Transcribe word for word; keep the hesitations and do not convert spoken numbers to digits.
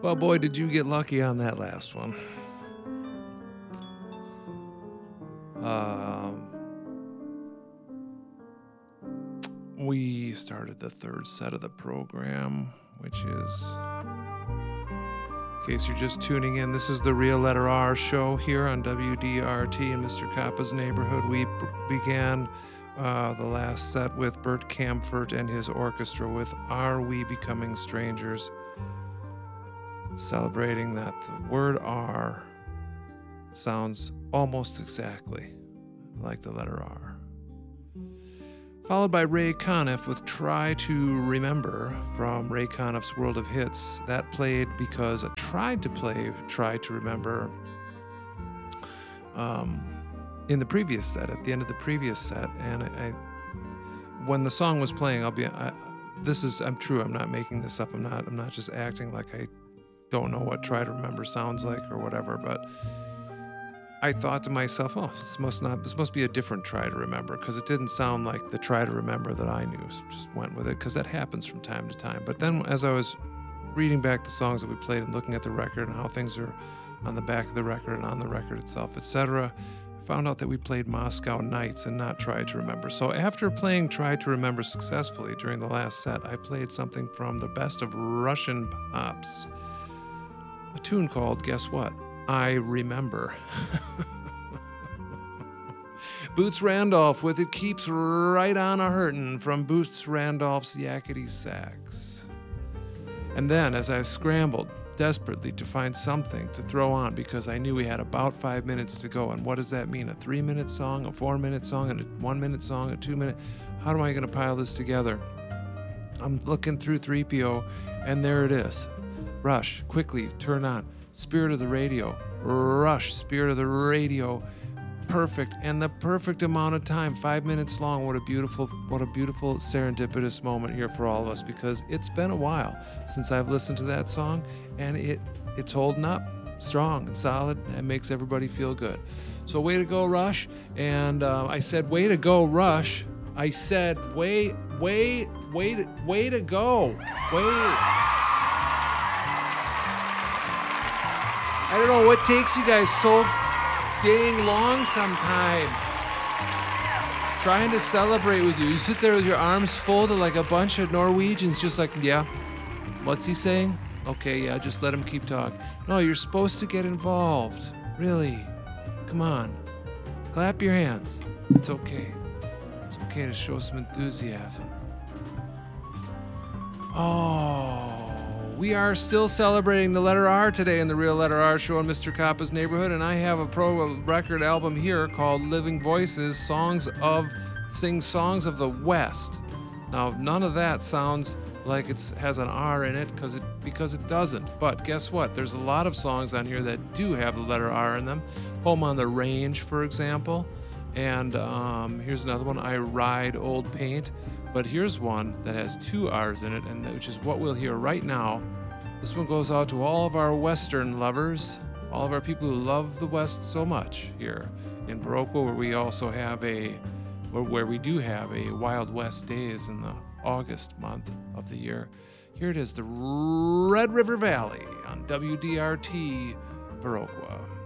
Well, boy, did you get lucky on that last one. Um, we started the third set of the program, which is, in case you're just tuning in, this is the Real Letter R show here on W D R T in Mister Kappa's neighborhood. We b- began uh, the last set with Bert Kaempfert and his orchestra with Are We Becoming Strangers, celebrating that the word R sounds almost exactly like the letter R. Followed by Ray Conniff with Try to Remember from Ray Conniff's World of Hits. That played because I tried to play Try to Remember um, in the previous set, at the end of the previous set. And I, I when the song was playing, I'll be, I, this is, I'm true, I'm not making this up. I'm not, I'm not just acting like I don't know what Try to Remember sounds like or whatever, but I thought to myself, oh, this must not, this must be a different Try to Remember, because it didn't sound like the Try to Remember that I knew. So just went with it, because that happens from time to time. But then as I was reading back the songs that we played and looking at the record and how things are on the back of the record and on the record itself, et cetera, I found out that we played Moscow Nights and not Try to Remember. So after playing Try to Remember successfully during the last set, I played something from the Best of Russian Pops, a tune called, guess what? I Remember. Boots Randolph with It Keeps Right On A Hurtin' from Boots Randolph's Yakety Sax. And then, as I scrambled desperately to find something to throw on, because I knew we had about five minutes to go, and what does that mean? A three-minute song, a four-minute song, and a one-minute song, a two-minute? How am I going to pile this together? I'm looking through three P O, and there it is. Rush, quickly, turn on. Spirit of the Radio, Rush, Spirit of the Radio, perfect, and the perfect amount of time, five minutes long. What a beautiful, what a beautiful serendipitous moment here for all of us, because it's been a while since I've listened to that song, and it it's holding up strong and solid, and it makes everybody feel good. So way to go, Rush. And uh, I said, way to go, Rush. I said, way, way, way, to, way to go. Way. I don't know what takes you guys so dang long sometimes. Trying to celebrate with you. You sit there with your arms folded like a bunch of Norwegians, just like, yeah, what's he saying? Okay, yeah, just let him keep talking. No, you're supposed to get involved. Really. Come on. Clap your hands. It's okay. It's okay to show some enthusiasm. Oh. We are still celebrating the letter R today in the Real Letter R show in Mister Kappa's neighborhood, and I have a pro record album here called Living Voices, Songs of, Sings Songs of the West. Now, none of that sounds like it has an R in it, because it because it doesn't. But guess what? There's a lot of songs on here that do have the letter R in them. Home on the Range, for example. And um, here's another one, I Ride Old Paint. But here's one that has two R's in it, and which is what we'll hear right now. This one goes out to all of our Western lovers, all of our people who love the West so much here in Viroqua, where we also have a, where we do have a Wild West Days in the August month of the year. Here it is, the Red River Valley on W D R T Viroqua.